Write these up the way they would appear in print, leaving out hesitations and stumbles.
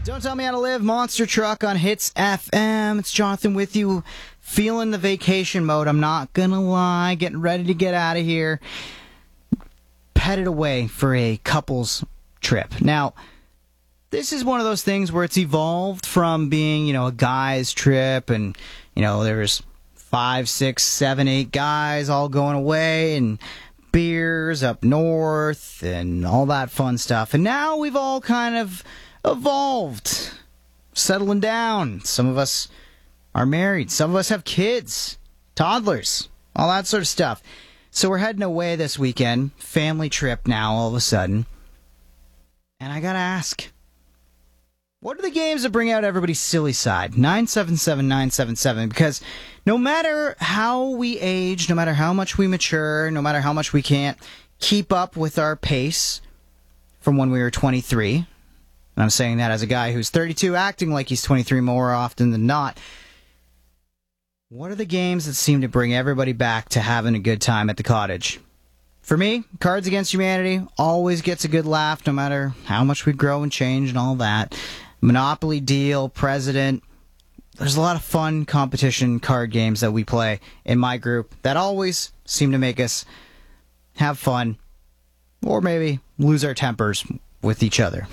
Don't Tell Me How to Live, Monster Truck on Hits FM. It's Jonathan with you, feeling the vacation mode. I'm not gonna lie, getting ready to get out of here. Headed away for a couples trip. Now, this is one of those things where it's evolved from being, a guy's trip, and, there's 5, 6, 7, 8 guys all going away, and beers up north, and all that fun stuff. And now we've all kind of evolved, settling down. Some of us are married. Some of us have kids, toddlers, all that sort of stuff. So we're heading away this weekend, family trip now all of a sudden. And I gotta ask, what are the games that bring out everybody's silly side? 977-977, because no matter how we age, no matter how much we mature, no matter how much we can't keep up with our pace from when we were 23, and I'm saying that as a guy who's 32 acting like he's 23 more often than not, what are the games that seem to bring everybody back to having a good time at the cottage? For me, Cards Against Humanity always gets a good laugh no matter how much we grow and change and all that. Monopoly Deal, President. There's a lot of fun competition card games that we play in my group that always seem to make us have fun or maybe lose our tempers with each other.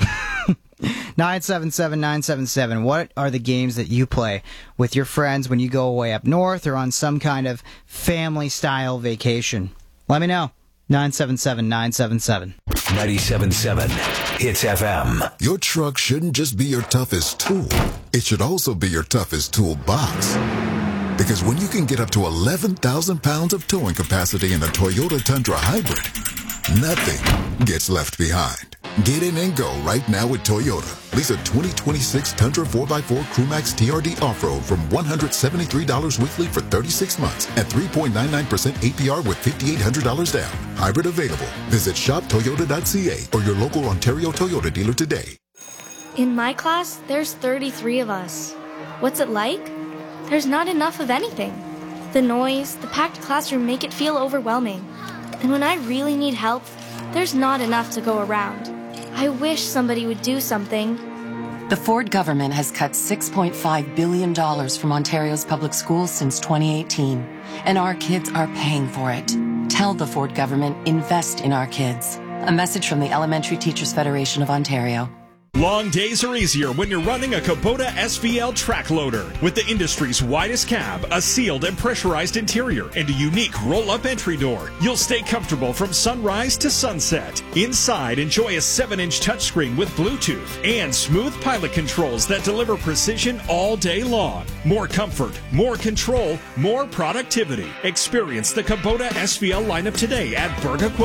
977-977. What are the games that you play with your friends when you go away up north or on some kind of family-style vacation? Let me know. 977-977. 97.7 Hits FM. Your truck shouldn't just be your toughest tool. It should also be your toughest toolbox. Because when you can get up to 11,000 pounds of towing capacity in a Toyota Tundra Hybrid, nothing gets left behind. Get in and go right now with Toyota. Lease a 2026 Tundra 4x4 Crewmax TRD Off-Road from $173 weekly for 36 months at 3.99% APR with $5,800 down. Hybrid available. Visit shoptoyota.ca or your local Ontario Toyota dealer today. In my class, there's 33 of us. What's it like? There's not enough of anything. The noise, the packed classroom make it feel overwhelming. And when I really need help, there's not enough to go around. I wish somebody would do something. The Ford government has cut $6.5 billion from Ontario's public schools since 2018, and our kids are paying for it. Tell the Ford government, invest in our kids. A message from the Elementary Teachers Federation of Ontario. Long days are easier when you're running a Kubota SVL track loader. With the industry's widest cab, a sealed and pressurized interior, and a unique roll-up entry door, you'll stay comfortable from sunrise to sunset. Inside, enjoy a 7-inch touchscreen with Bluetooth and smooth pilot controls that deliver precision all day long. More comfort, more control, more productivity. Experience the Kubota SVL lineup today at Berg Equipment.